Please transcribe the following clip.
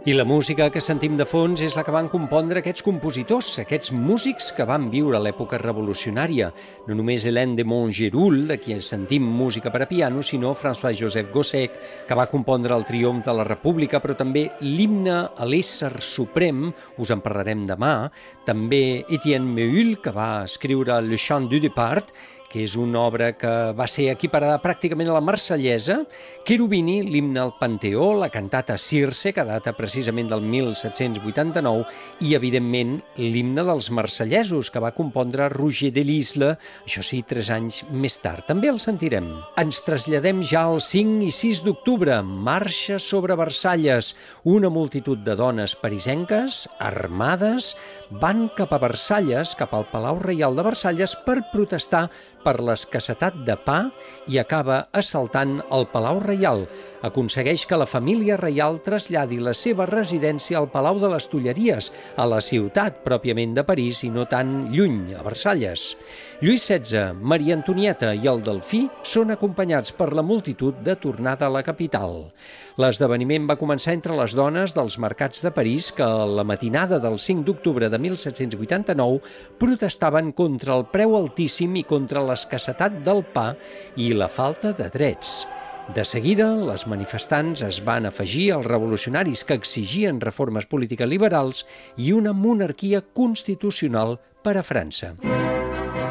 I la música que sentim de fons és la que van compondre aquests compositors, aquests músics que van viure a l'època revolucionària. No només Hélène de Montgeroul, de qui sentim música per a piano, sinó François-Joseph Gossec, que va compondre el Triomf de la República, però també l'himne a l'ésser suprem, us en parlarem demà. També Étienne Méhul, que va escriure Le Chant du Départ, que és una obra que va ser equiparada pràcticament a la Marsellesa, Cherubini, l'himne al Panteó, la cantata Circe, que data precisament del 1789, i, evidentment, l'himne dels marsellesos, que va compondre Roger Delisle, això sí, 3 anys més tard. També el sentirem. Ens traslladem ja al 5 i 6 d'octubre, marxa sobre Versalles. Una multitud de dones parisenques, armades, van cap a Versalles, cap al Palau Reial de Versalles, per protestar per l'escassetat de pa i acaba assaltant el Palau Reial. Aconsegueix que la família reial traslladi la seva residència al Palau de les Tulleries, a la ciutat pròpiament de París i no tan lluny, a Versalles. Lluís XVI, Maria Antonieta i el Delfí són acompanyats per la multitud de tornada a la capital. L'esdeveniment va començar entre les dones dels mercats de París que la matinada del 5 d'octubre de 1789 protestaven contra el preu altíssim i contra l'escassetat del pa i la falta de drets. De seguida, les manifestants es van afegir als revolucionaris que exigien reformes polítiques liberals i una monarquia constitucional per a França.